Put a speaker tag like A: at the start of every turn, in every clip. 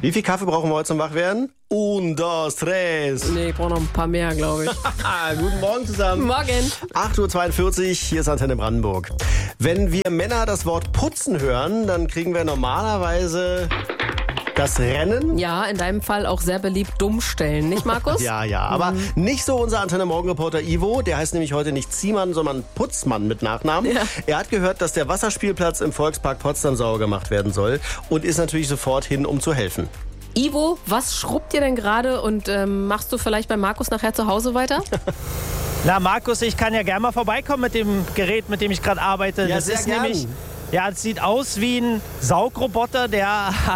A: Wie viel Kaffee brauchen wir heute zum Wachwerden? Un, dos, tres.
B: Nee, ich brauche noch ein paar mehr, glaube ich.
A: Guten Morgen zusammen.
B: Morgen.
A: 8.42 Uhr, hier ist Antenne Brandenburg. Wenn wir Männer das Wort putzen hören, dann kriegen wir normalerweise das Rennen.
B: Ja, in deinem Fall auch sehr beliebt Dummstellen, nicht Markus?
A: Ja, aber nicht so unser Antenne-Morgen-Reporter Ivo. Der heißt nämlich heute nicht Ziemann, sondern Putzmann mit Nachnamen.
B: Ja.
A: Er hat gehört, dass der Wasserspielplatz im Volkspark Potsdam sauber gemacht werden soll und ist natürlich sofort hin, um zu helfen.
B: Ivo, was schrubbt ihr denn gerade und machst du vielleicht bei Markus nachher zu Hause weiter?
C: Na Markus, ich kann ja gerne mal vorbeikommen mit dem Gerät, mit dem ich gerade arbeite.
A: Ja,
C: das
A: sehr
C: ist
A: gern.
C: nämlich, ja, es sieht aus wie ein Saugroboter, der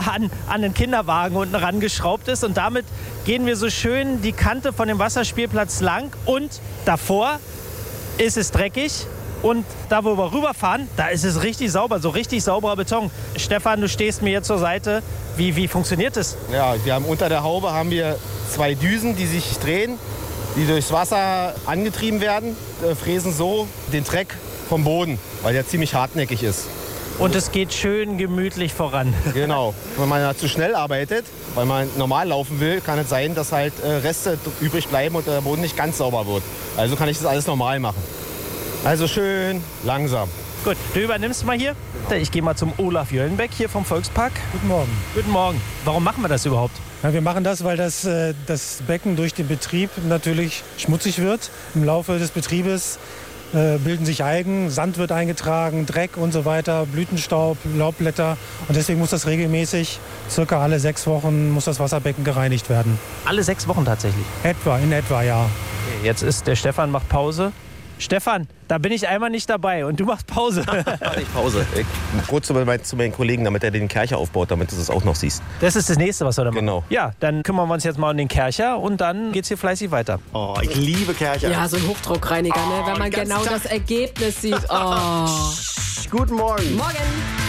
C: an den Kinderwagen unten rangeschraubt ist. Und damit gehen wir so schön die Kante von dem Wasserspielplatz lang. Und davor ist es dreckig. Und da, wo wir rüberfahren, da ist es richtig sauber, so richtig sauberer Beton. Stefan, du stehst mir hier zur Seite. Wie funktioniert das?
D: Ja, wir haben unter der Haube haben wir 2 Düsen, die sich drehen, die durchs Wasser angetrieben werden, fräsen so den Dreck vom Boden, weil der ziemlich hartnäckig ist.
C: Und es geht schön gemütlich voran.
D: Genau. Wenn man zu schnell arbeitet, weil man normal laufen will, kann es sein, dass halt Reste übrig bleiben und der Boden nicht ganz sauber wird. Also kann ich das alles normal machen. Also schön langsam.
C: Gut, du übernimmst mal hier. Ich gehe mal zum Olaf Jöllenbeck hier vom Volkspark.
E: Guten Morgen.
C: Guten Morgen. Warum machen wir das überhaupt?
E: Ja, wir machen das, weil das Becken durch den Betrieb natürlich schmutzig wird. Im Laufe des Betriebes bilden sich Algen, Sand wird eingetragen, Dreck und so weiter, Blütenstaub, Laubblätter. Und deswegen muss das regelmäßig, circa alle 6 Wochen, muss das Wasserbecken gereinigt werden.
C: Alle 6 Wochen tatsächlich.
E: In etwa, ja.
C: Okay, jetzt ist der Stefan, macht Pause. Stefan, da bin ich einmal nicht dabei und du machst Pause.
D: Ich Pause. Kurz zu meinen Kollegen, damit er den Kercher aufbaut, damit du es auch noch siehst.
C: Das ist das Nächste, was wir da machen.
D: Genau.
C: Ja, dann kümmern wir uns jetzt mal um den Kercher und dann geht's hier fleißig weiter.
A: Oh, ich liebe Kercher.
B: Ja, so ein Hochdruckreiniger, ne? Wenn man
A: den ganzen
B: genau
A: Tag.
B: das Ergebnis sieht. Oh.
A: Guten Morgen.
B: Morgen.